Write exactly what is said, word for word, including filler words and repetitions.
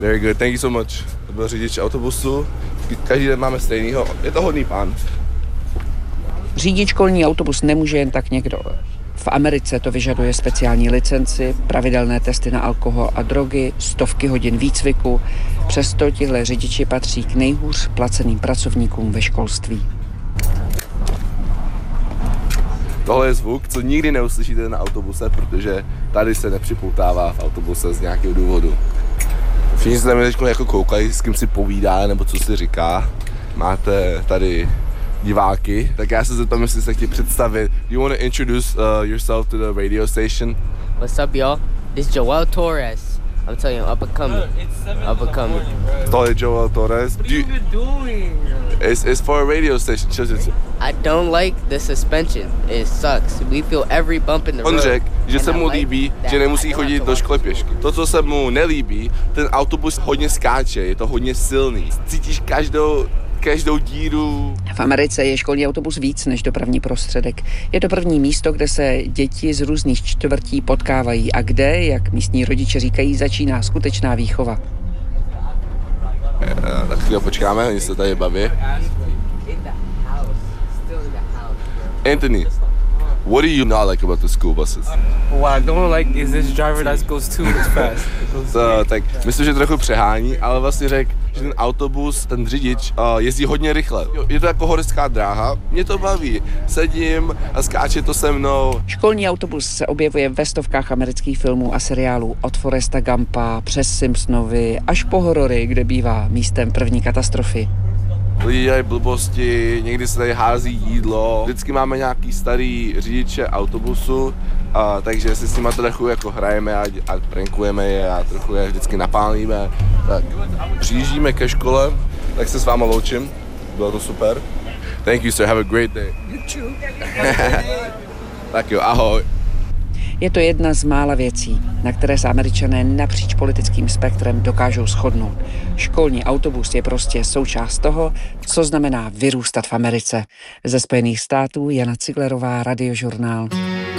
Very good, thank you so much. To byl řidič autobusu, každý den máme stejnýho, je to hodný pán. Řídit školní autobus nemůže jen tak někdo. V Americe to vyžaduje speciální licenci, pravidelné testy na alkohol a drogy, stovky hodin výcviku. Přesto tihle řidiči patří k nejhůř placeným pracovníkům ve školství. Tohle je zvuk, co nikdy neuslyšíte na autobuse, protože tady se nepřipoutává v autobuse z nějakého důvodu. Všichni se tam teď jako koukají, s kým si povídá nebo co si říká. Máte tady diváky, tak já se zeptám, jestli se chtějí představit. Do you want to introduce uh, yourself to the radio station? What's up, y'all? This is Joel Torres. I'm telling you, up and coming. Up and coming. Tohle je Joel Torres. Do you, it's, it's for a radio station. I don't like the suspension. It sucks. We feel every bump in the road. On řekl, že se mu líbí, že nemusí chodit do školy pěšky. To, co se mu nelíbí, ten autobus hodně skáče, je to hodně silný. Cítíš každou každou díru. V Americe je školní autobus víc než dopravní prostředek. Je to první místo, kde se děti z různých čtvrtí potkávají a kde, jak místní rodiče říkají, začíná skutečná výchova. Tak chvíli počkáme, oni se tady baví. Anthony, what do you not like about the school buses? What I don't like is this driver that goes too fast. To, tak myslím, že trochu přehání, ale vlastně řekl, že ten autobus, ten řidič uh, jezdí hodně rychle. Je to jako horská dráha, mě to baví. Sedím a skáče to se mnou. Školní autobus se objevuje ve stovkách amerických filmů a seriálů od Foresta Gumpa přes Simpsonovi až po horory, kde bývá místem první katastrofy. Lidi dělají blbosti, někdy se tady hází jídlo. Vždycky máme nějaký starý řidiče autobusu, a, takže si s nimi trochu jako hrajeme a, a prankujeme je a trochu je vždycky napálíme. Tak přijíždíme ke škole, tak se s váma loučím, bylo to super. Thank you sir, have a great day. You too. Tak jo, ahoj. Je to jedna z mála věcí, na které se Američané napříč politickým spektrem dokážou shodnout. Školní autobus je prostě součást toho, co znamená vyrůstat v Americe. Ze Spojených států Jana Ciglerová, Radiožurnál.